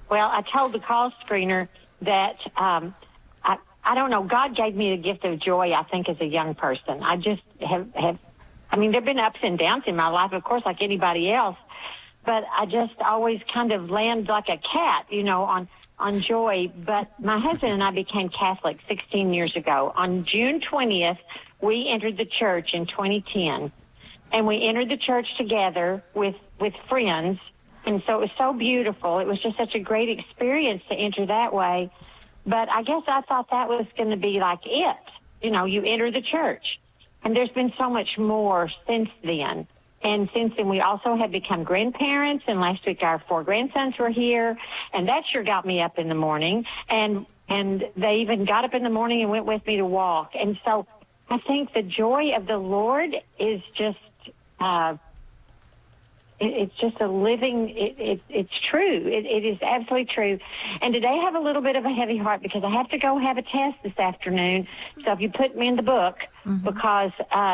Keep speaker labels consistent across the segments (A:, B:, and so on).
A: Well, I told the call screener that I don't know. God gave me the gift of joy, I think, as a young person. I just have I mean, there have been ups and downs in my life, of course, like anybody else. But I just always kind of land like a cat, on joy. But my husband and I became Catholic 16 years ago. On June 20th, we entered the church in 2010. And we entered the church together with friends. And so it was so beautiful. It was just such a great experience to enter that way. But I guess I thought that was going to be like it. You enter the church. And there's been so much more since then. And since then, we also have become grandparents. And last week, our 4 grandsons were here. And that sure got me up in the morning. And they even got up in the morning and went with me to walk. And so I think the joy of the Lord is just, it's just a living, it's true. It is absolutely true. And today I have a little bit of a heavy heart because I have to go have a test this afternoon. So if you put me in the book, because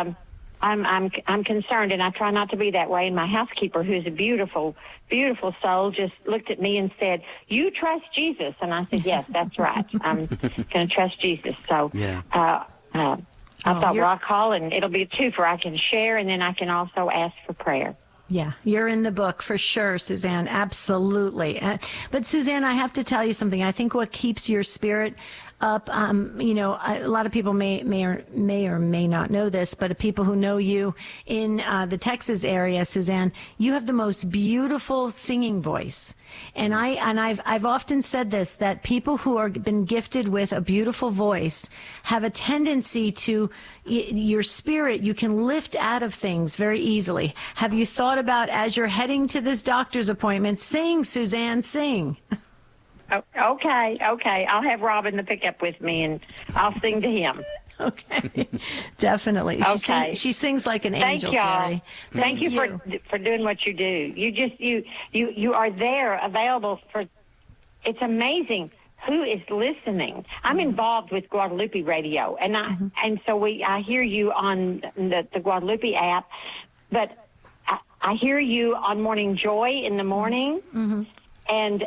A: I'm concerned, and I try not to be that way. And my housekeeper, who's a beautiful, beautiful soul, just looked at me and said, "You trust Jesus?" And I said, "Yes, that's right. I'm going to trust Jesus." So I thought, well, I'll call, and it'll be a twofer. I can share, and then I can also ask for prayer.
B: Yeah, you're in the book for sure, Suzanne. Absolutely. But Suzanne, I have to tell you something. I think what keeps your spirit up, a lot of people may or may not know this, but people who know you in the Texas area, Suzanne, you have the most beautiful singing voice. And I've often said this, that people who are been gifted with a beautiful voice have a tendency to, your spirit, you can lift out of things very easily. Have you thought about, as you're heading to this doctor's appointment, sing, Suzanne, sing?
A: Oh, okay. I'll have Robin to pick up with me, and I'll sing to him.
B: Okay, definitely.
A: Okay.
B: She sings like an angel,
A: y'all.
B: Jerry.
A: Thank you for doing what you do. You are there, available for. It's amazing who is listening. I'm involved with Guadalupe Radio, and and so I hear you on the Guadalupe app, but I hear you on Morning Joy in the morning. Mm-hmm. And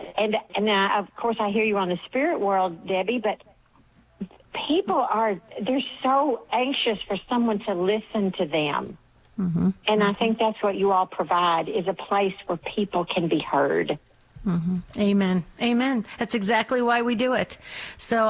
A: of course, I hear you on the Spirit World, Debbie, but people they're so anxious for someone to listen to them. Mm-hmm. And I think that's what you all provide, is a place where people can be heard.
B: Mm-hmm. Amen. That's exactly why we do it. So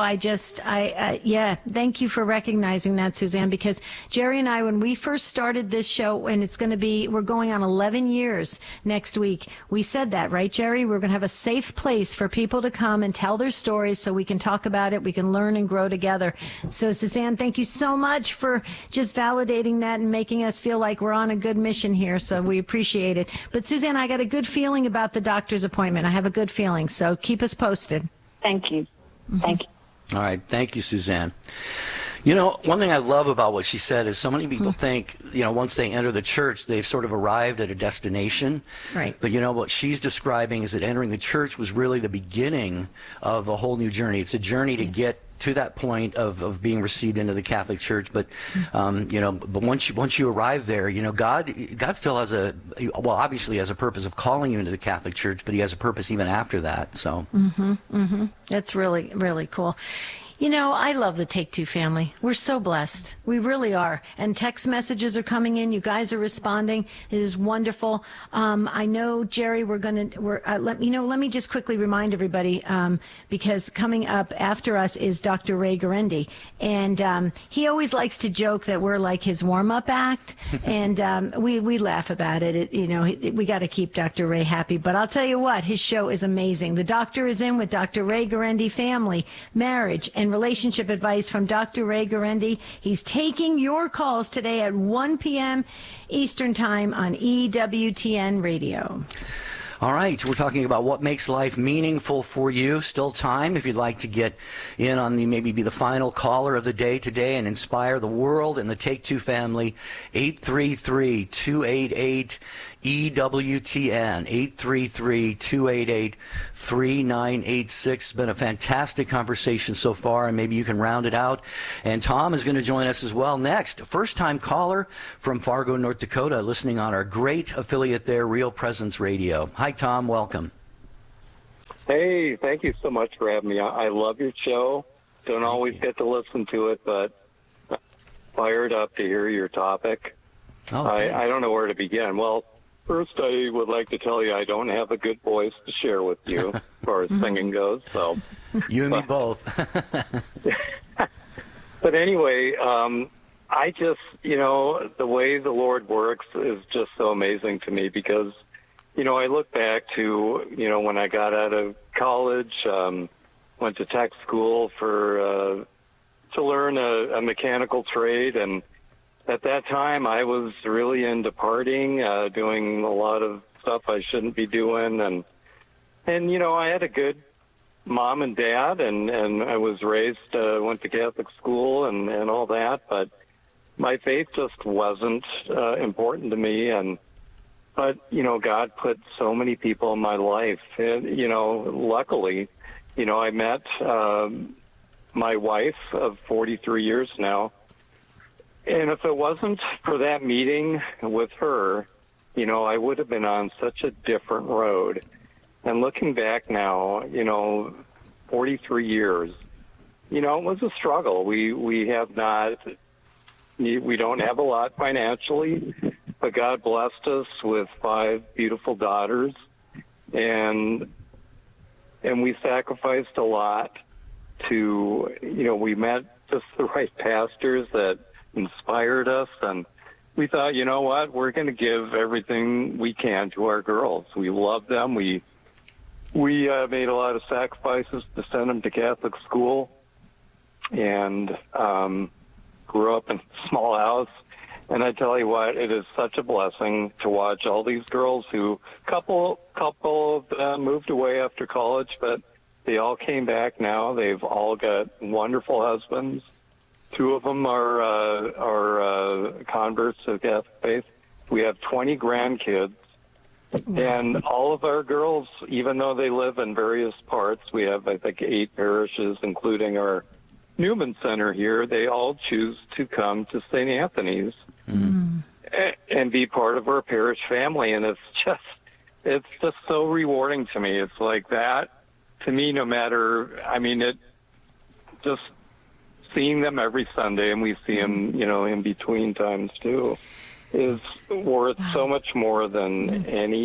B: thank you for recognizing that, Suzanne, because Jerry and I, when we first started this show, and we're going on 11 years next week, we said that, right, Jerry? We're going to have a safe place for people to come and tell their stories so we can talk about it, we can learn and grow together. So, Suzanne, thank you so much for just validating that and making us feel like we're on a good mission here. So we appreciate it. But, Suzanne, I got a good feeling about the doctor's appointment. I have a good feeling, so keep us posted.
A: Thank you.
B: Mm-hmm.
A: Thank you.
C: All right. Thank you, Suzanne. One thing I love about what she said is so many people think, once they enter the church, they've sort of arrived at a destination.
B: Right.
C: But what she's describing is that entering the church was really the beginning of a whole new journey. It's a journey to get to that point of being received into the Catholic Church, but but once you arrive there, God still has obviously has a purpose of calling you into the Catholic Church, but He has a purpose even after that. So
B: that's really, really cool. I love the Take Two family. We're so blessed. We really are. And text messages are coming in. You guys are responding. It is wonderful. I know, Jerry, let me just quickly remind everybody, because coming up after us is Dr. Ray Guarendi. And he always likes to joke that we're like his warm-up act. And we laugh about it. We got to keep Dr. Ray happy. But I'll tell you what, his show is amazing. The doctor is in with Dr. Ray Guarendi, family, marriage, and relationship advice from Dr. Ray Guarendi. He's taking your calls today at 1 p.m. Eastern Time on EWTN Radio.
C: All right, we're talking about what makes life meaningful for you. Still time if you'd like to get in on maybe be the final caller of the day today and inspire the world and the Take Two family. 833-288 EWTN, 833-288-3986. It's been a fantastic conversation so far, and maybe you can round it out. And Tom is going to join us as well next. First-time caller from Fargo, North Dakota, listening on our great affiliate there, Real Presence Radio. Hi, Tom. Welcome.
D: Hey, thank you so much for having me. I love your show. Don't always get to listen to it, but fired up to hear your topic.
C: Oh,
D: I don't know where to begin. Well, first I would like to tell you I don't have a good voice to share with you as far as singing goes. So
C: You and me both.
D: But anyway, I just, the way the Lord works is just so amazing to me because, I look back to, when I got out of college, went to tech school to learn a mechanical trade. And at that time, I was really into partying, doing a lot of stuff I shouldn't be doing. And I had a good mom and dad, and I was raised, went to Catholic school and all that, but my faith just wasn't important to me. But God put so many people in my life, and luckily, I met my wife of 43 years now, and if it wasn't for that meeting with her, I would have been on such a different road. And looking back now, 43 years, it was a struggle. We don't have a lot financially, but God blessed us with 5 beautiful daughters, and we sacrificed a lot to, we met just the right pastors that inspired us, and we thought, what, we're going to give everything we can to our girls. We love them. We made a lot of sacrifices to send them to Catholic school, and grew up in a small house. And I tell you what, it is such a blessing to watch all these girls who, couple moved away after college, but they all came back now. They've all got wonderful husbands. 2 of them are converts to the Catholic faith. We have 20 grandkids. And all of our girls, even though they live in various parts, we have, I think, 8 parishes, including our Newman Center here, they all choose to come to St. Anthony's and be part of our parish family. And it's just so rewarding to me. It's like that, to me, no matter, it just seeing them every Sunday, and we see them, in between times too, is worth so much more than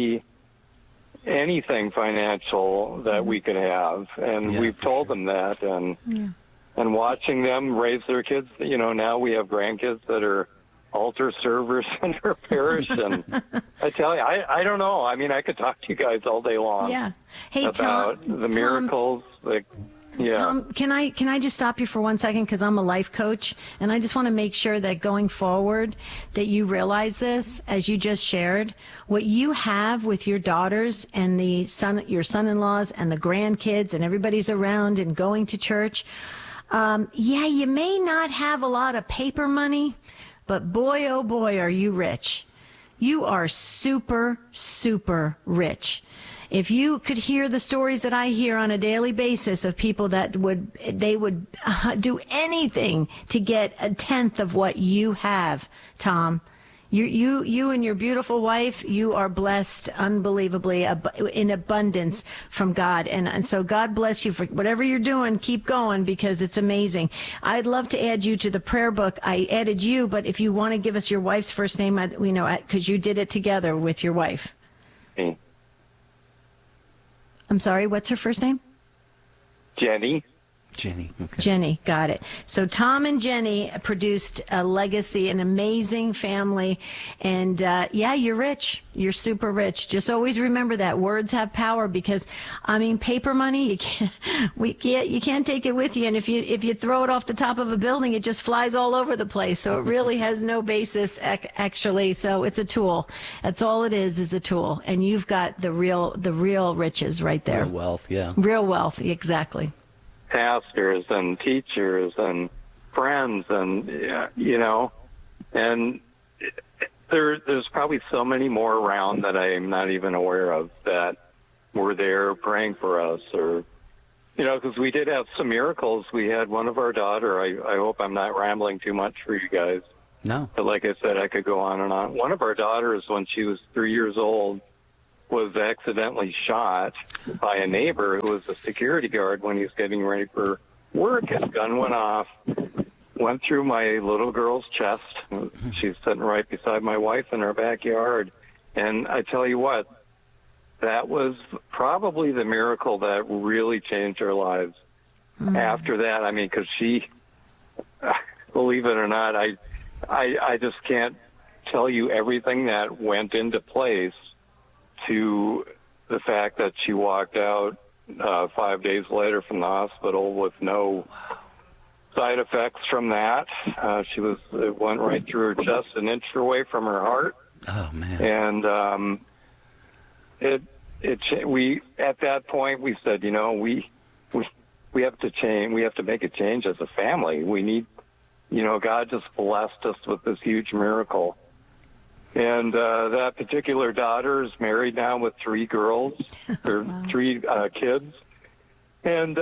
D: anything financial that we could have. And we've told them that, and watching them raise their kids, now we have grandkids that are altar servers in our parish. And I tell you, I don't know. I could talk to you guys all day long.
B: Yeah. Hey,
D: about the miracles.
B: Tom, can I just stop you for 1 second, because I'm a life coach, and I just want to make sure that going forward that you realize this, as you just shared, what you have with your daughters and your son-in-laws and the grandkids and everybody's around and going to church. You may not have a lot of paper money, but boy, oh boy, are you rich. You are super, super rich. If you could hear the stories that I hear on a daily basis of people that would do anything to get a tenth of what you have, Tom. You and your beautiful wife, you are blessed unbelievably in abundance from God. And so God bless you for whatever you're doing. Keep going, because it's amazing. I'd love to add you to the prayer book. I added you, but if you want to give us your wife's first name, we know, because you did it together with your wife.
D: Me.
B: I'm sorry, what's her first name?
D: Jenny.
C: Jenny. Okay.
B: Jenny, got it. So Tom and Jenny produced a legacy, an amazing family. And you're rich. You're super rich. Just always remember that words have power, because paper money, you can't take it with you. And if you throw it off the top of a building, it just flies all over the place. So it really has no basis actually. So it's a tool. That's all it is a tool. And you've got the real riches right there.
C: Real wealth, yeah.
B: Real wealth, exactly.
D: Pastors and teachers and friends, and and there's probably so many more around that I'm not even aware of that were there praying for us, or because we did have some miracles. We had one of our daughter. I hope I'm not rambling too much for you guys.
C: No.
D: But like I said, I could go on and on. One of our daughters, when she was 3 years old, was accidentally shot by a neighbor who was a security guard when he was getting ready for work. His gun went off, went through my little girl's chest. She's sitting right beside my wife in her backyard. And I tell you what, that was probably the miracle that really changed our lives. After that, I mean, because she, believe it or not, I just can't tell you everything that went into place to the fact that she walked out 5 days later from the hospital with no side effects from that. It went right through her chest, an inch away from her heart.
C: Oh man!
D: And we at that point we said, you know, we have to change. We have to make a change as a family. We need, you know, God just blessed us with this huge miracle. And that particular daughter is married now with 3 girls, or 3 kids. And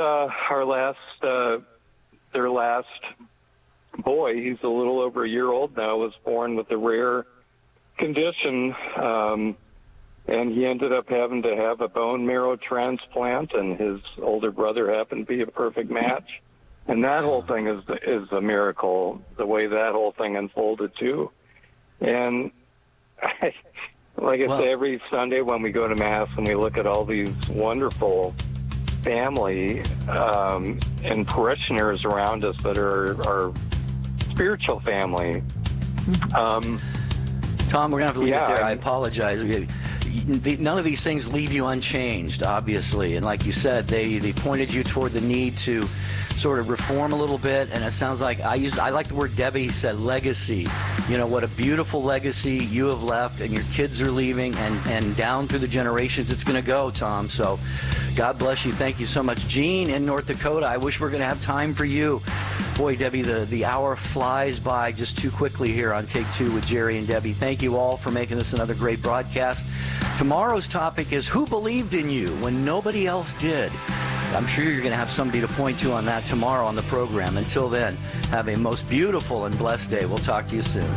D: their last boy, he's a little over a year old now, was born with a rare condition. And he ended up having to have a bone marrow transplant, and his older brother happened to be a perfect match. And that whole thing is a miracle, the way that whole thing unfolded too. And like I say, every Sunday when we go to Mass and we look at all these wonderful family and parishioners around us that are our spiritual family.
C: Tom, we're going to have to leave it there. I apologize. None of these things leave you unchanged, obviously. And like you said, they pointed you toward the need to sort of reform a little bit. And it sounds like I like the word Debbie said, legacy. You know, what a beautiful legacy you have left, and your kids are leaving, and down through the generations it's going to go, Tom. So God bless you. Thank you so much. Gene in North Dakota, I wish we were going to have time for you. Boy, Debbie, the hour flies by just too quickly here on Take Two with Jerry and Debbie. Thank you all for making this another great broadcast. Tomorrow's topic is who believed in you when nobody else did. I'm sure you're going to have somebody to point to on that tomorrow on the program. Until then, have a most beautiful and blessed day. We'll talk to you soon.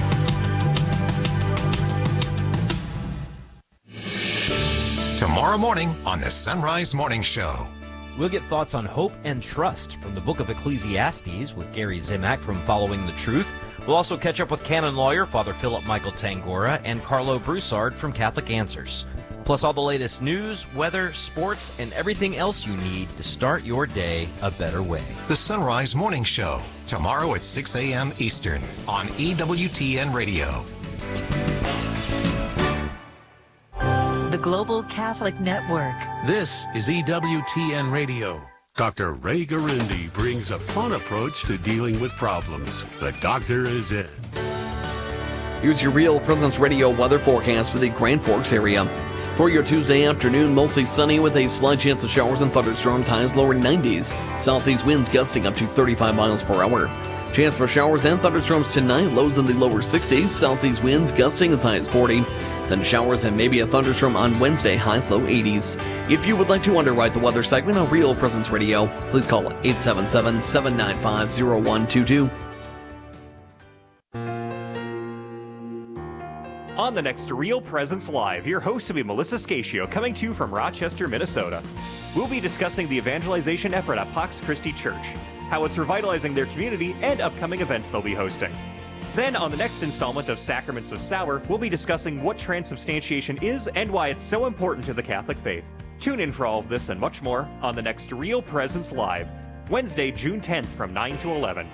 E: Tomorrow morning on the Sunrise Morning Show.
F: We'll get thoughts on hope and trust from the book of Ecclesiastes with Gary Zimak from Following the Truth. We'll also catch up with canon lawyer Father Philip Michael Tangora and Carlo Broussard from Catholic Answers. Plus all the latest news, weather, sports, and everything else you need to start your day a better way.
E: The Sunrise Morning Show, tomorrow at 6 a.m. Eastern on EWTN Radio.
G: The Global Catholic Network.
H: This is EWTN Radio.
I: Dr. Ray Garindi brings a fun approach to dealing with problems. The doctor is in.
J: Here's your Real Presence Radio weather forecast for the Grand Forks area. For your Tuesday afternoon, mostly sunny with a slight chance of showers and thunderstorms, highs lower 90s. Southeast winds gusting up to 35 miles per hour. Chance for showers and thunderstorms tonight, lows in the lower 60s. Southeast winds gusting as high as 40. Then showers and maybe a thunderstorm on Wednesday, highs low 80s. If you would like to underwrite the weather segment on Real Presence Radio, please call 877-795-0122.
K: On the next Real Presence Live, your host will be Melissa Scatio, coming to you from Rochester, Minnesota. We'll be discussing the evangelization effort at Pax Christi Church, how it's revitalizing their community, and upcoming events they'll be hosting. Then, on the next installment of Sacraments with Sauer, we'll be discussing what transubstantiation is and why it's so important to the Catholic faith. Tune in for all of this and much more on the next Real Presence Live, Wednesday, June 10th from 9 to 11.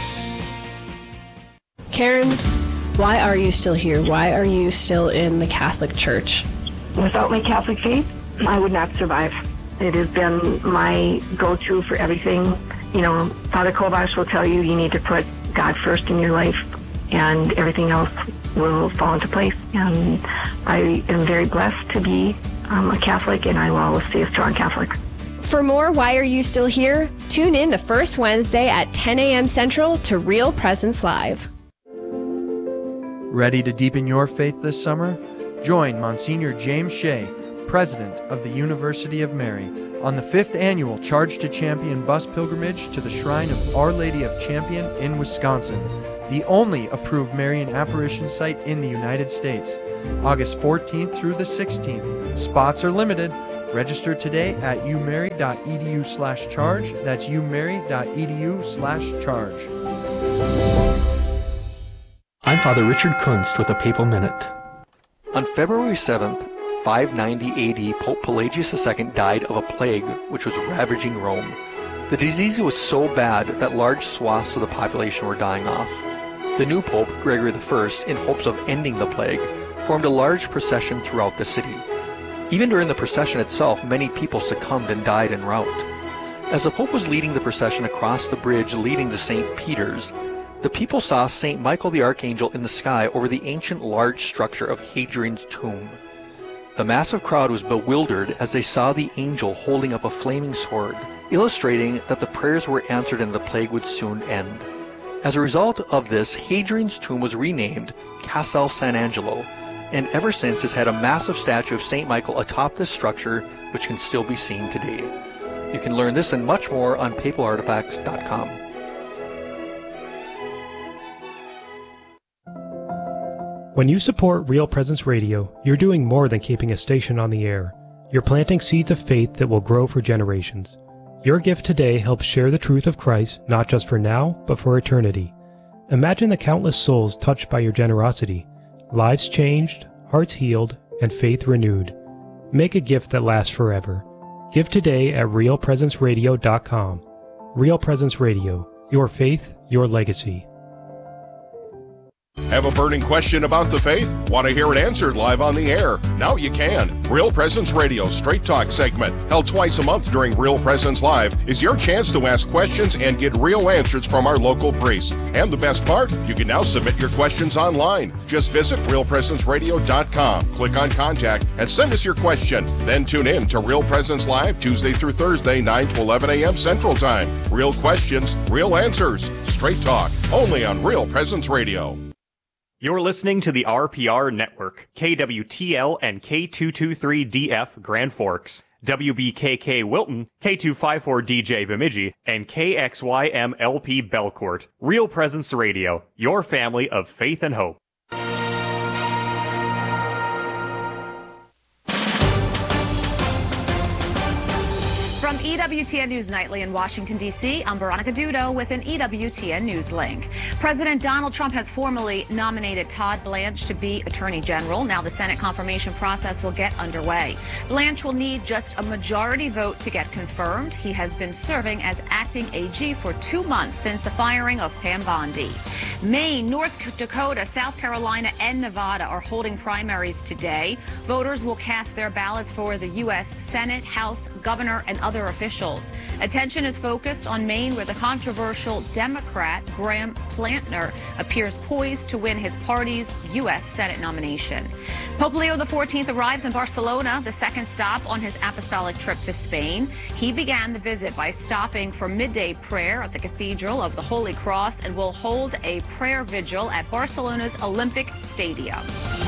L: Karen, why are you still here? Why are you still in the Catholic Church?
M: Without my Catholic faith, I would not survive. It has been my go-to for everything. You know, Father Kovacs will tell you need to put God first in your life, and everything else will fall into place. And I am very blessed to be a Catholic, and I will always stay a strong Catholic.
L: For more Why Are You Still Here? Tune in the first Wednesday at 10 a.m. Central to Real Presence Live.
N: Ready to deepen your faith this summer? Join Monsignor James Shea, President of the University of Mary, on the 5th annual Charge to Champion bus pilgrimage to the Shrine of Our Lady of Champion in Wisconsin. the only approved Marian apparition site in the United States. August 14th through the 16th. Spots are limited. Register today at umary.edu/charge. That's umary.edu/charge.
O: I'm Father Richard Kunst with a Papal Minute.
P: On February 7th, 590 AD, Pope Pelagius II died of a plague which was ravaging Rome. The disease was so bad that large swaths of the population were dying off. The new Pope, Gregory I, in hopes of ending the plague, formed a large procession throughout the city. Even during the procession itself, many people succumbed and died en route. As the Pope was leading the procession across the bridge leading to St. Peter's, the people saw St. Michael the Archangel in the sky over the ancient large structure of Hadrian's tomb. The massive crowd was bewildered as they saw the angel holding up a flaming sword, illustrating that the prayers were answered and the plague would soon end. As a result of this, Hadrian's tomb was renamed Castel San Angelo, and ever since has had a massive statue of St. Michael atop this structure, which can still be seen today. You can learn this and much more on papalartifacts.com.
Q: When you support Real Presence Radio, you're doing more than keeping a station on the air. You're planting seeds of faith that will grow for generations. Your gift today helps share the truth of Christ, not just for now, but for eternity. Imagine the countless souls touched by your generosity, lives changed, hearts healed, and faith renewed. Make a gift that lasts forever. Give today at realpresenceradio.com. Real Presence Radio, your faith, your legacy.
R: Have a burning question about the faith? Want to hear it answered live on the air? Now you can. Real Presence Radio Straight Talk segment, held twice a month during Real Presence Live, is your chance to ask questions and get real answers from our local priests. And the best part, you can now submit your questions online. Just visit realpresenceradio.com, click on Contact, and send us your question. Then tune in to Real Presence Live Tuesday through Thursday, 9 to 11 a.m. Central Time. Real questions, real answers. Straight Talk, only on Real Presence Radio.
K: You're listening to the RPR Network, KWTL and K223DF Grand Forks, WBKK Wilton, K254DJ Bemidji, and KXYMLP Belcourt. Real Presence Radio, your family of faith and hope.
S: From EWTN News Nightly in Washington, D.C., I'm Veronica Dudo with an EWTN News link. President Donald Trump has formally nominated Todd Blanche to be Attorney General. Now the Senate confirmation process will get underway. Blanche will need just a majority vote to get confirmed. He has been serving as acting AG for 2 months since the firing of Pam Bondi. Maine, North Dakota, South Carolina, and Nevada are holding primaries today. Voters will cast their ballots for the U.S. Senate, House, Governor, and other officials. Attention is focused on Maine, where the controversial Democrat Graham Plantner appears poised to win his party's U.S. Senate nomination. Pope Leo XIV arrives in Barcelona, the second stop on his apostolic trip to Spain. He began the visit by stopping for midday prayer at the Cathedral of the Holy Cross and will hold a prayer vigil at Barcelona's Olympic Stadium.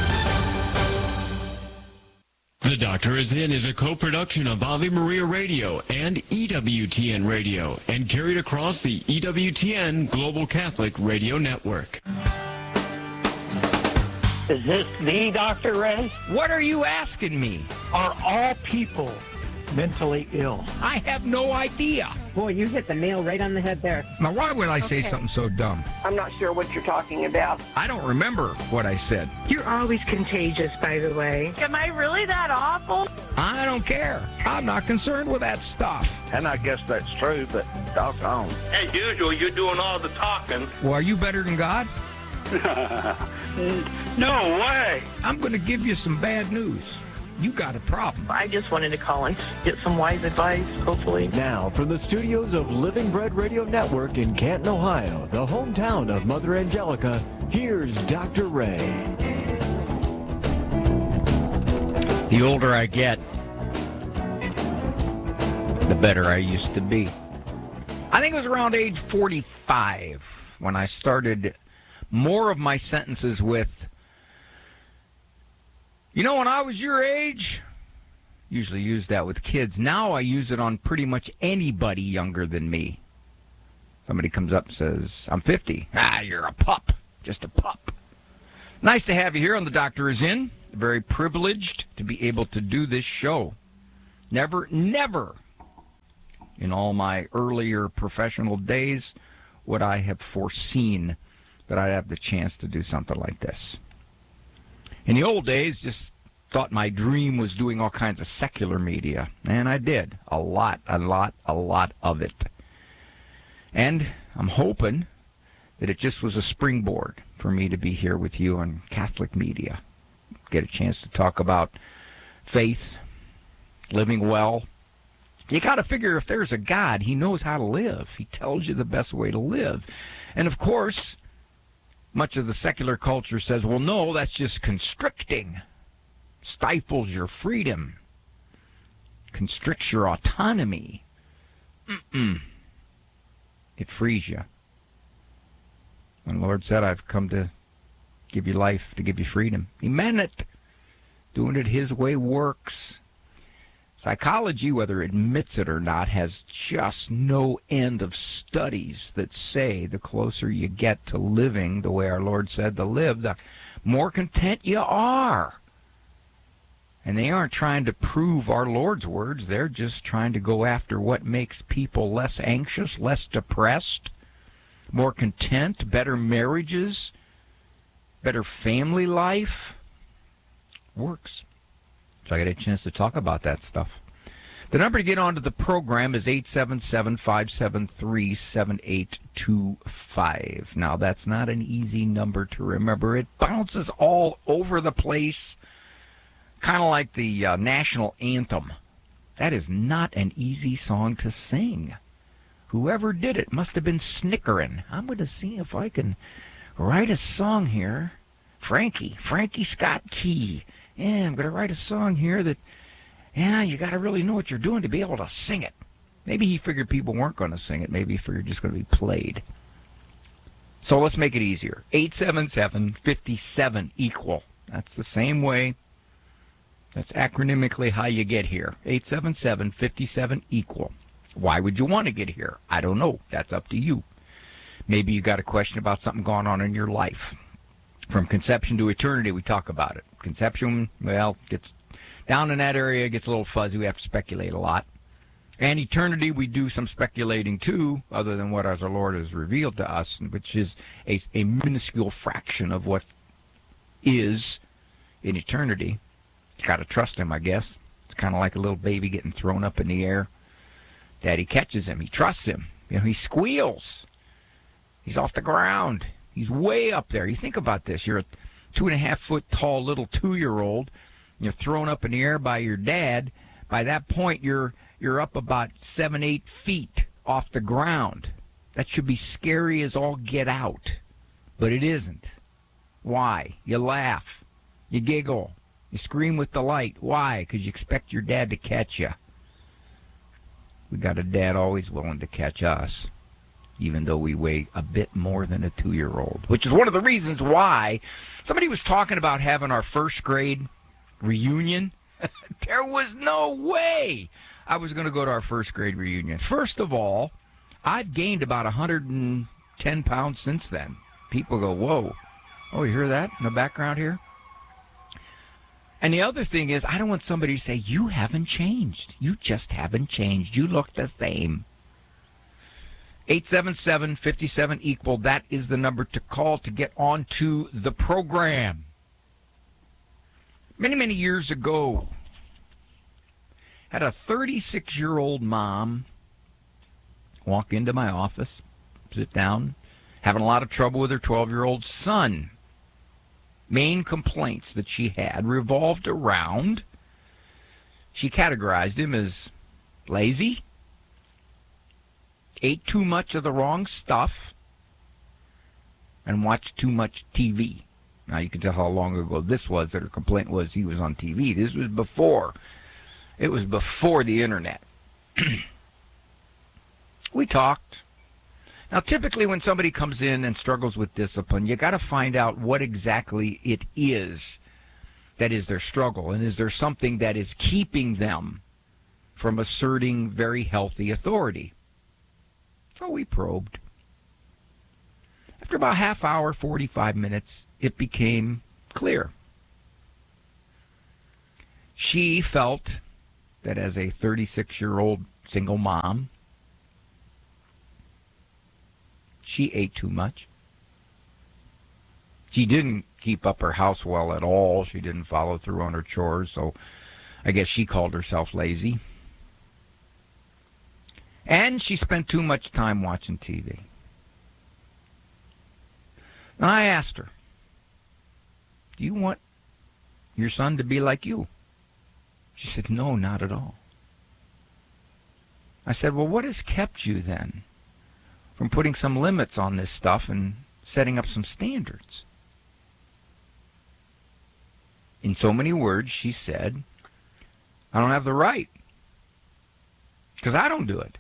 T: The Doctor Is In is a co-production of Ave Maria Radio and EWTN Radio and carried across the EWTN Global Catholic Radio Network.
U: Is this the Dr. Ray?
V: What are you asking me?
U: Are all people mentally ill?
V: I have no idea.
W: Boy, you hit the nail right on the head there.
V: Now, why would I say something so dumb?
W: I'm not sure what you're talking about.
V: I don't remember what I said.
W: You're always contagious, by the way. Am I really that awful?
V: I don't care. I'm not concerned with that stuff.
U: And I guess that's true, but doggone.
X: As usual, you're doing all the talking.
V: Well, are you better than God?
X: No way.
V: I'm going to give you some bad news. You got a problem.
W: I just wanted to call and get some wise advice, hopefully.
Y: Now, from the studios of Living Bread Radio Network in Canton, Ohio, the hometown of Mother Angelica, here's Dr. Ray.
V: The older I get, the better I used to be. I think it was around age 45 when I started more of my sentences with, you know, when I was your age, usually use that with kids. Now I use it on pretty much anybody younger than me. Somebody comes up and says, I'm 50. You're a pup. Just a pup. Nice to have you here on The Doctor Is In. Very privileged to be able to do this show. Never in all my earlier professional days would I have foreseen that I'd have the chance to do something like this. In the old days, just thought my dream was doing all kinds of secular media, and I did. A lot of it. And I'm hoping that it just was a springboard for me to be here with you on Catholic media. Get a chance to talk about faith, living well. You got to figure if there's a God, he knows how to live. He tells you the best way to live. And of course, much of the secular culture says, well, no, that's just constricting. Stifles your freedom. Constricts your autonomy. It frees you. When the Lord said, I've come to give you life, to give you freedom, he meant it. Doing it his way works. Psychology, whether it admits it or not, has just no end of studies that say the closer you get to living the way our Lord said to live, the more content you are. And they aren't trying to prove our Lord's words. They're just trying to go after what makes people less anxious, less depressed, more content, better marriages, better family life. Works. So I got a chance to talk about that stuff. The number to get onto the program is 877-573-7825. Now, that's not an easy number to remember. It bounces all over the place, kind of like the national anthem. That is not an easy song to sing. Whoever did it must have been snickering. I'm going to see if I can write a song here. Frankie Scott Key. Yeah, I'm going to write a song here that, you got to really know what you're doing to be able to sing it. Maybe he figured people weren't going to sing it. Maybe he figured it's just going to be played. So let's make it easier. 877-57-EQUAL. That's the same way. That's acronymically how you get here. 877-57-EQUAL. Why would you want to get here? I don't know. That's up to you. Maybe you got a question about something going on in your life. From conception to eternity, we talk about it. Conception, well, gets down in that area, gets a little fuzzy. We have to speculate a lot. And eternity, we do some speculating too, other than what our Lord has revealed to us, which is a minuscule fraction of what is in eternity. You got to trust him, I guess. It's kind of like a little baby getting thrown up in the air. Daddy catches him. He trusts him. He squeals. He's off the ground. He's way up there. You think about this. You're a 2.5-foot tall little 2-year-old. You're thrown up in the air by your dad. By that point, you're up about 7-8 feet off the ground. That should be scary as all get out. But it isn't. Why? You laugh. You giggle. You scream with delight. Why? Because you expect your dad to catch you. We got a dad always willing to catch us, even though we weigh a bit more than a 2-year-old, which is one of the reasons why somebody was talking about having our first grade reunion. There was no way I was going to go to our first grade reunion. First of all, I've gained about 110 pounds since then. People go, whoa. Oh, you hear that in the background here? And the other thing is, I don't want somebody to say, you haven't changed. You just haven't changed. You look the same. 877-57-EQUAL. That is the number to call to get onto the program. Many, many years ago, had a 36-year-old mom walk into my office, sit down, having a lot of trouble with her 12-year-old son. Main complaints that she had revolved around, she categorized him as lazy, ate too much of the wrong stuff, and watched too much TV. Now, you can tell how long ago this was that her complaint was he was on TV. This was before. It was before the internet. We talked. Now, typically when somebody comes in and struggles with discipline, you got to find out what exactly it is that is their struggle. And is there something that is keeping them from asserting very healthy authority? So we probed. After about half hour, 45 minutes, it became clear. She felt that as a 36-year-old single mom, she ate too much. She didn't keep up her house well at all. She didn't follow through on her chores, so I guess she called herself lazy. And she spent too much time watching TV. And I asked her, do you want your son to be like you? She said, no, not at all. I said, well, what has kept you then from putting some limits on this stuff and setting up some standards? In so many words, she said, I don't have the right because I don't do it.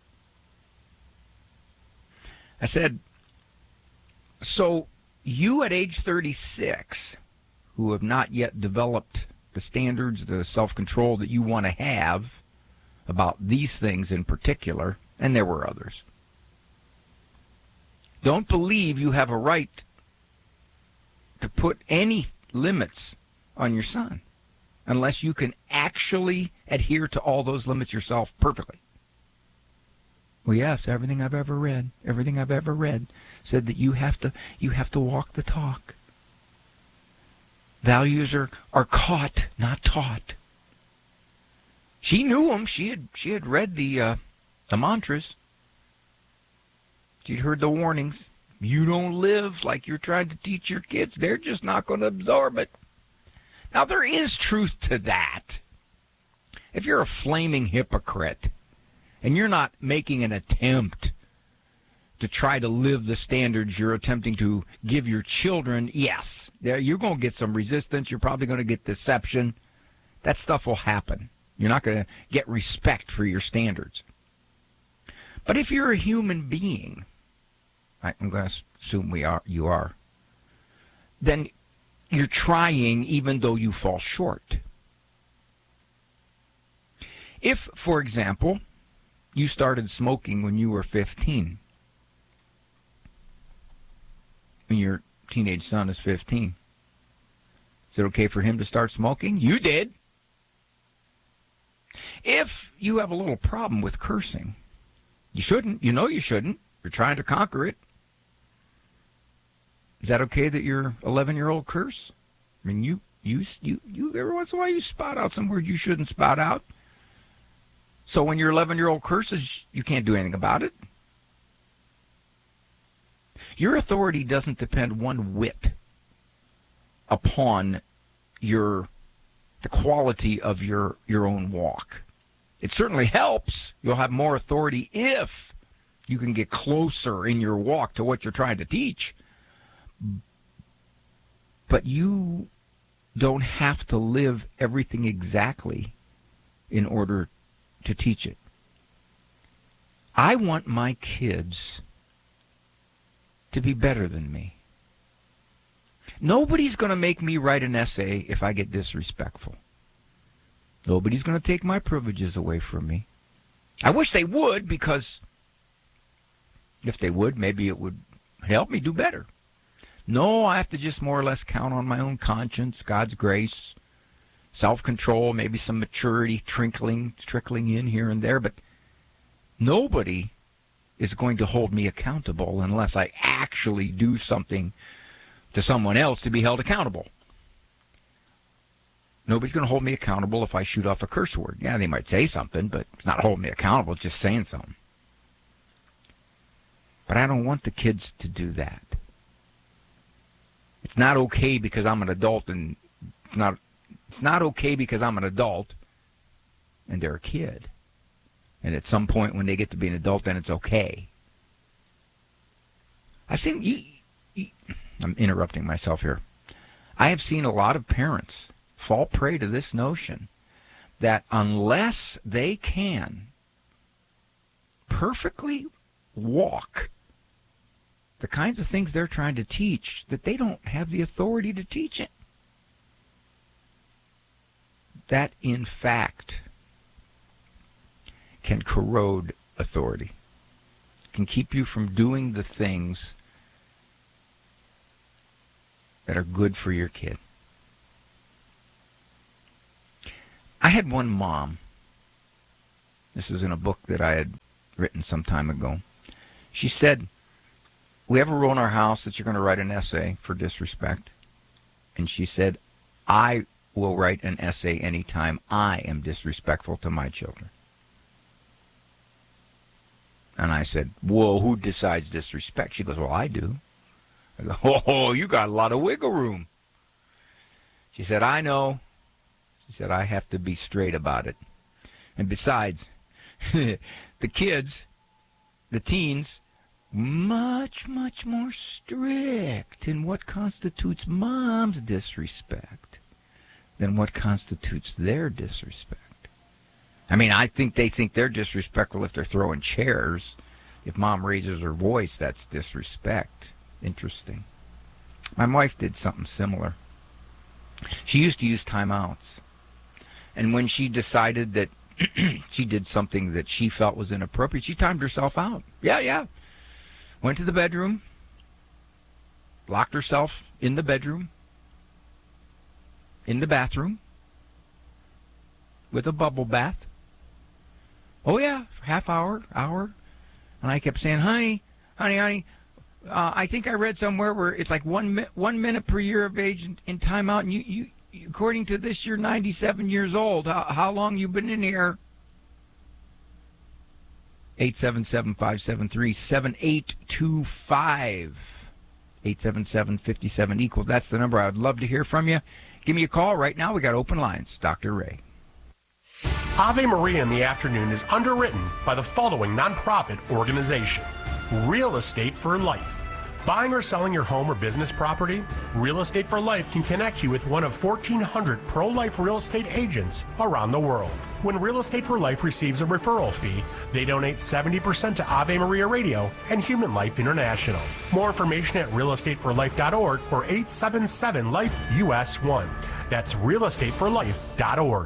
V: I said, so you at age 36, who have not yet developed the standards, the self-control that you want to have about these things in particular, and there were others, don't believe you have a right to put any limits on your son unless you can actually adhere to all those limits yourself perfectly. Well, yes, everything I've ever read said that you have to walk the talk. Values are caught, not taught. She knew them. She had read the mantras. She'd heard the warnings. You don't live like you're trying to teach your kids. They're just not going to absorb it. Now, there is truth to that. If you're a flaming hypocrite and you're not making an attempt to try to live the standards you're attempting to give your children, yes, you're going to get some resistance. You're probably going to get deception. That stuff will happen. You're not going to get respect for your standards. But if you're a human being, I'm going to assume you are, then you're trying even though you fall short. If, for example, you started smoking when you were 15, and your teenage son is 15, is it okay for him to start smoking? You did. If you have a little problem with cursing, you shouldn't. You know you shouldn't. You're trying to conquer it. Is that okay that your 11-year-old curse? I mean, you every once in a while you spout out some words you shouldn't spout out. So when your 11-year-old curses, you can't do anything about it. Your authority doesn't depend one whit upon the quality of your own walk. It certainly helps. You'll have more authority if you can get closer in your walk to what you're trying to teach. But you don't have to live everything exactly in order to teach it. I want my kids to be better than me. Nobody's going to make me write an essay if I get disrespectful. Nobody's going to take my privileges away from me. I wish they would, because if they would, maybe it would help me do better. No, I have to just more or less count on my own conscience, God's grace, self-control, maybe some maturity trickling in here and there, but nobody is going to hold me accountable unless I actually do something to someone else to be held accountable. Nobody's going to hold me accountable if I shoot off a curse word. Yeah, they might say something, but it's not holding me accountable, it's just saying something. But I don't want the kids to do that. It's not okay because I'm an adult, and it's not okay because I'm an adult and they're a kid. And at some point when they get to be an adult, then it's okay. I've seen I'm interrupting myself here. I have seen a lot of parents fall prey to this notion that unless they can perfectly walk the kinds of things they're trying to teach, that they don't have the authority to teach it. That, in fact, can corrode authority, can keep you from doing the things that are good for your kid. I had one mom. This was in a book that I had written some time ago. She said, we have a rule in our house that you're going to write an essay for disrespect. And she said, I will write an essay anytime I am disrespectful to my children. And I said, whoa, who decides disrespect? She goes, well, I do. I go, oh, you got a lot of wiggle room. She said, I know. She said, I have to be straight about it. And besides, the kids, the teens, much, much more strict in what constitutes mom's disrespect than what constitutes their disrespect. I mean, I think they think they're disrespectful if they're throwing chairs. If mom raises her voice, that's disrespect. Interesting. My wife did something similar. She used to use timeouts. And when she decided that she did something that she felt was inappropriate, she timed herself out. Yeah. Went to the bedroom, locked herself in the bedroom, in the bathroom, with a bubble bath. Oh, yeah, for half hour. And I kept saying, honey, I think I read somewhere where it's like 1 minute per year of age in timeout, and you according to this, you're 97 years old. How long you been in here? 877-573-7825. 877-57-EQUAL. That's the number. I would love to hear from you. Give me a call right now. We got open lines. Dr. Ray.
A: Ave Maria in the Afternoon is underwritten by the following nonprofit organization: Real Estate for Life. Buying or selling your home or business property? Real Estate for Life can connect you with one of 1,400 pro-life real estate agents around the world. When Real Estate for Life receives a referral fee, they donate 70% to Ave Maria Radio and Human Life International. More information at realestateforlife.org or 877-LIFE-US1. That's realestateforlife.org.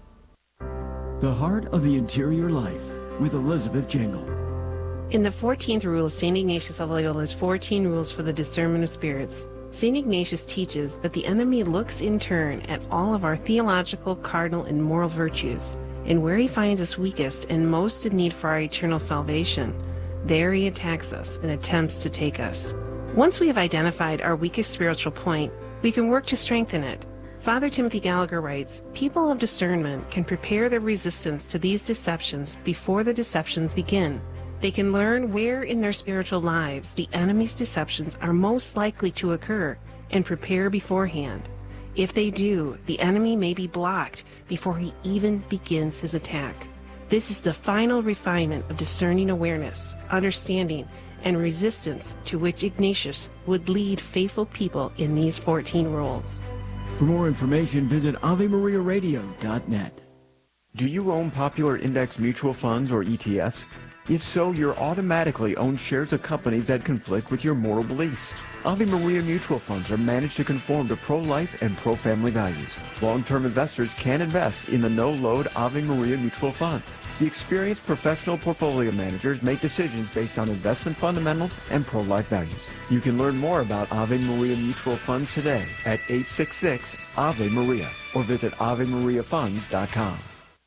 Y: The Heart of the Interior Life with Elizabeth Jingle.
B: In the 14th rule of St. Ignatius of Loyola's 14 Rules for the Discernment of Spirits, St. Ignatius teaches that the enemy looks in turn at all of our theological, cardinal, and moral virtues, and where he finds us weakest and most in need for our eternal salvation, there he attacks us and attempts to take us. Once we have identified our weakest spiritual point, we can work to strengthen it. Father Timothy Gallagher writes, people of discernment can prepare their resistance to these deceptions before the deceptions begin. They can learn where in their spiritual lives the enemy's deceptions are most likely to occur and prepare beforehand. If they do, the enemy may be blocked before he even begins his attack. This is the final refinement of discerning awareness, understanding, and resistance to which Ignatius would lead faithful people in these 14 rules.
Y: For more information, visit AveMariaRadio.net.
C: Do you own popular index mutual funds or ETFs? If so, you're automatically own shares of companies that conflict with your moral beliefs. Ave Maria mutual funds are managed to conform to pro-life and pro-family values. Long-term investors can invest in the no-load Ave Maria mutual funds. The experienced professional portfolio managers make decisions based on investment fundamentals and pro-life values. You can learn more about Ave Maria mutual funds today at 866-AVE-MARIA or visit AveMariaFunds.com.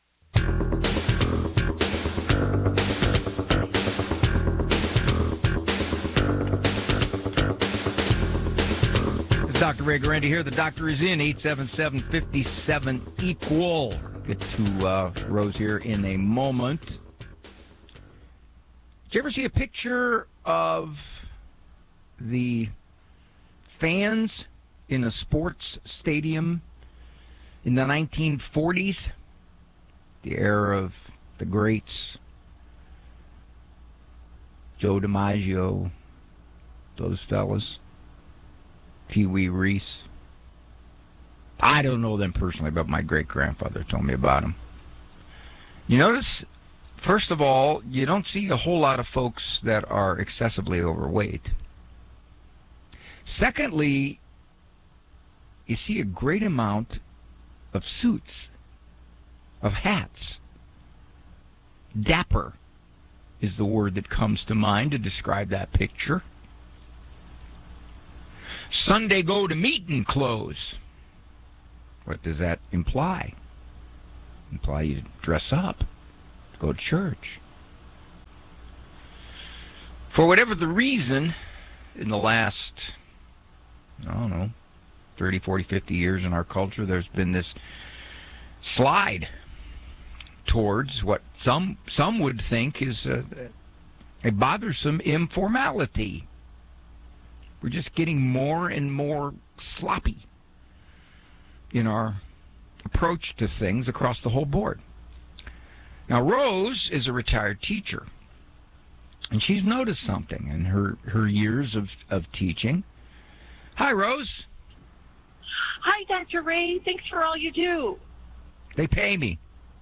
V: Dr. Ray Guarendi here. The doctor is in. 877-57-EQUAL. Get to Rose here in a moment. Did you ever see a picture of the fans in a sports stadium in the 1940s? The era of the greats. Joe DiMaggio, those fellas. Pee Wee Reese. I don't know them personally, but my great-grandfather told me about them. You notice, first of all, you don't see a whole lot of folks that are excessively overweight. Secondly, you see a great amount of suits, of hats. Dapper is the word that comes to mind to describe that picture. Sunday go to meeting clothes. What does that imply? Imply you dress up, go to church. For whatever the reason, in the last, 30, 40, 50 years in our culture, there's been this slide towards what some would think is a bothersome informality. We're just getting more and more sloppy in our approach to things across the whole board. Now, Rose is a retired teacher, and she's noticed something in her years of teaching. Hi, Rose.
W: Hi, Dr. Ray. Thanks for all you do.
V: They pay me.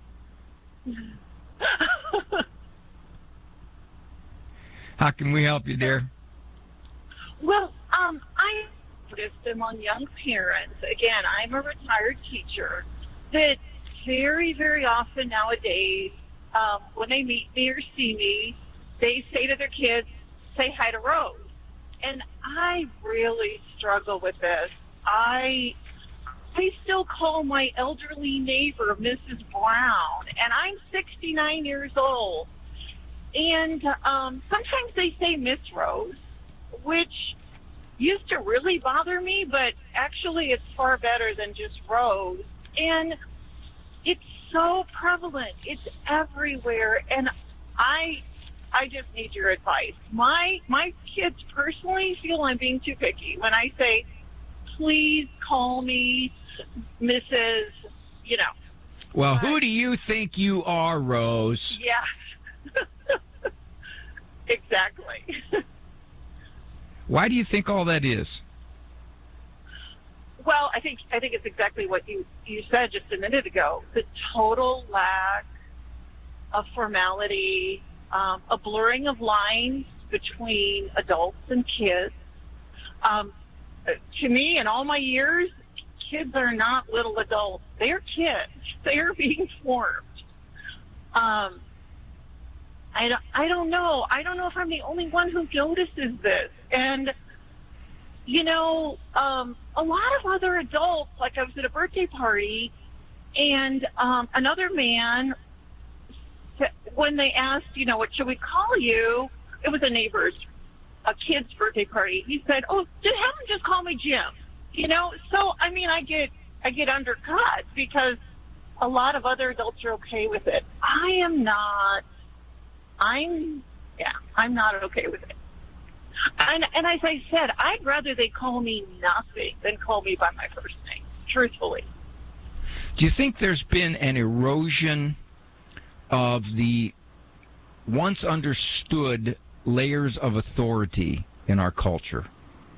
V: How can we help you, dear?
W: Well, I noticed among young parents, again, I'm a retired teacher, that very, very often nowadays, when they meet me or see me, they say to their kids, say hi to Rose. And I really struggle with this. I still call my elderly neighbor Mrs. Brown, and I'm 69 years old. And sometimes they say Miss Rose, which used to really bother me, but actually it's far better than just Rose. And it's so prevalent. It's everywhere. And I just need your advice. My kids personally feel I'm being too picky when I say, please call me Mrs.,
V: Well, who do you think you are, Rose?
W: Yeah. Exactly.
V: Why do you think all that is?
W: Well, I think it's exactly what you said just a minute ago. The total lack of formality, a blurring of lines between adults and kids. To me, in all my years, kids are not little adults. They're kids. They are being formed. I don't know. I don't know if I'm the only one who notices this. And, a lot of other adults, like I was at a birthday party, and another man, when they asked, what should we call you? It was a kid's birthday party. He said, have them just call me Jim. So, I get undercut because a lot of other adults are okay with it. I am not. I'm not okay with it. And as I said, I'd rather they call me nothing than call me by my first name, truthfully.
V: Do you think there's been an erosion of the once understood layers of authority in our culture?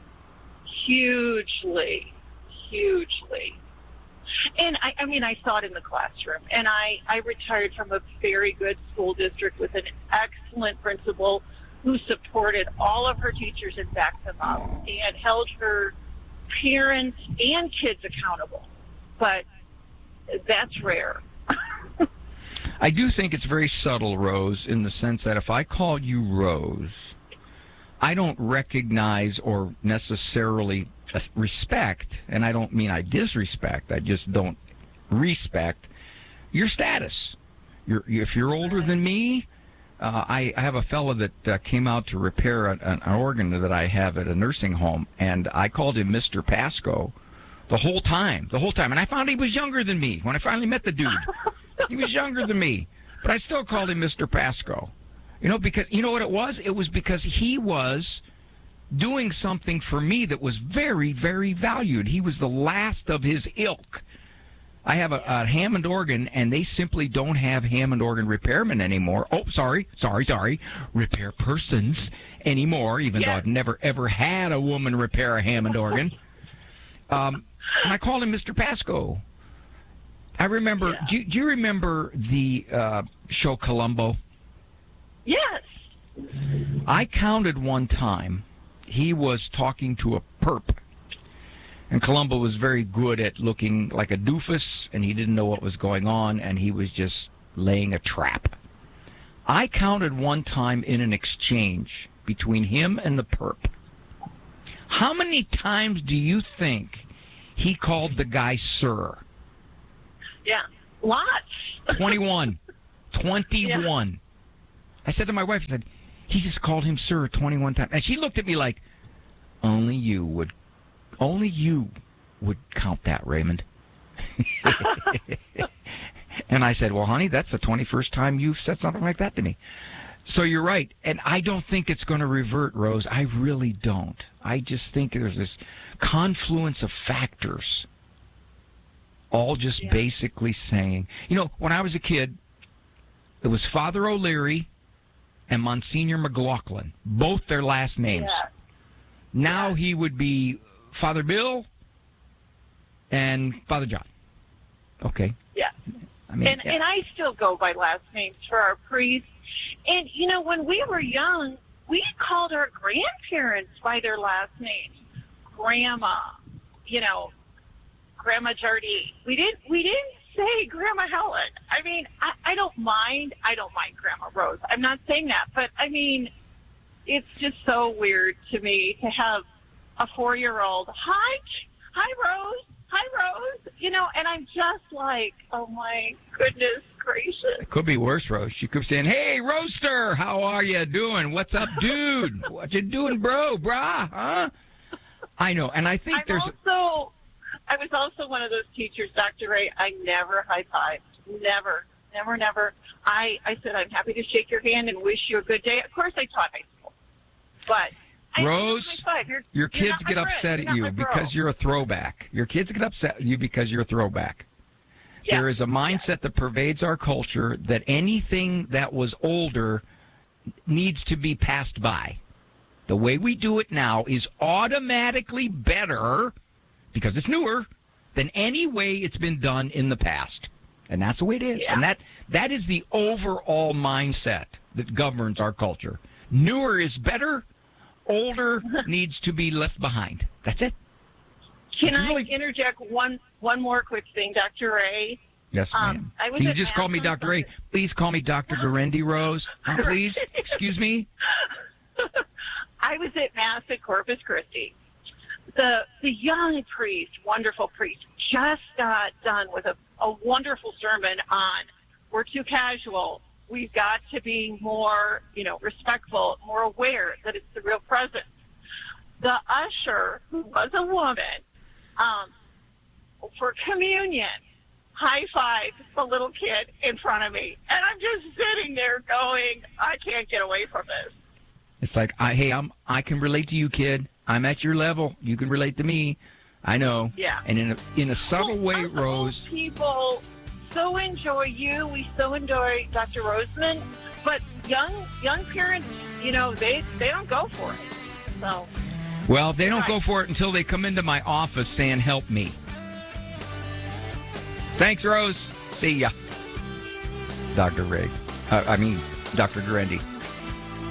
W: Hugely. And I saw it in the classroom. And I retired from a very good school district with an excellent principal who supported all of her teachers and backed them up and held her parents and kids accountable. But that's rare.
V: I do think it's very subtle, Rose, in the sense that if I call you Rose, I don't recognize or necessarily respect, and I don't mean I disrespect, I just don't respect your status. If you're older than me, I have a fellow that came out to repair an organ that I have at a nursing home, and I called him Mr. Pasco the whole time, and I found he was younger than me when I finally met the dude. He was younger than me, but I still called him Mr. Pasco. Because you know what it was? It was because he was doing something for me that was very, very valued. He was the last of his ilk. I have a Hammond organ, and they simply don't have Hammond organ repairmen anymore. Oh, sorry. Repair persons anymore, even though I've never, ever had a woman repair a Hammond organ. And I called him Mr. Pasco. I remember, do you remember the show Columbo?
W: Yes.
V: I counted one time he was talking to a perp. And Columbo was very good at looking like a doofus, and he didn't know what was going on, and he was just laying a trap. I counted one time in an exchange between him and the perp. How many times do you think he called the guy sir?
W: Yeah, lots.
V: 21. 21. Yeah. I said to my wife, I said, he just called him sir 21 times. And she looked at me like, only you would count that, Raymond. And I said, well, honey, that's the 21st time you've said something like that to me. So you're right. And I don't think it's going to revert, Rose. I really don't. I just think there's this confluence of factors all just basically saying, when I was a kid, it was Father O'Leary and Monsignor McLaughlin, both their last names. Yeah. Now he would be Father Bill and Father John. Okay.
W: Yeah.
V: I mean,
W: and I still go by last names for our priests. And, when we were young, we called our grandparents by their last names. Grandma, Grandma Jardine. We didn't say Grandma Helen. I mean, I don't mind Grandma Rose. I'm not saying that. But, I mean, it's just so weird to me to have a 4-year-old, hi, Rose. Hi, Rose. And I'm just like, oh, my goodness gracious.
V: It could be worse, Rose. She could be saying, hey, Roaster, how are you doing? What's up, dude? What you doing, brah? Huh? I know. And I think
W: I was also one of those teachers, Dr. Ray, I never high-fived. Never. I said, I'm happy to shake your hand and wish you a good day. Of course, I taught high school. But
V: Rose, your kids get upset at you because you're a throwback. Your kids get upset at you because you're a throwback. Yeah. There is a mindset that pervades our culture that anything that was older needs to be passed by. The way we do it now is automatically better because it's newer than any way it's been done in the past. And that's the way it is. Yeah. And that is the overall mindset that governs our culture. Newer is better. Older needs to be left behind. That's it.
W: Can I interject one more quick thing, Dr. Ray?
V: Yes, ma'am. So you just call me Dr. Ray. Please call me Dr. Guarendi, Rose. Please. Excuse me.
W: I was at Mass at Corpus Christi. The young priest, wonderful priest, just got done with a wonderful sermon on we're too casual. We've got to be more, respectful, more aware that it's the real presence. The usher, who was a woman, for communion, high-fived the little kid in front of me. And I'm just sitting there going, I can't get away from this.
V: It's like, I can relate to you, kid. I'm at your level. You can relate to me. I know.
W: Yeah.
V: And in a subtle way, Rose.
W: People so enjoy you. We so enjoy Dr. Roseman. But young parents, they don't go for it. So.
V: Well, they don't go for it until they come into my office saying, help me. Thanks, Rose. See ya. Dr. Ray. Dr. Guarendi.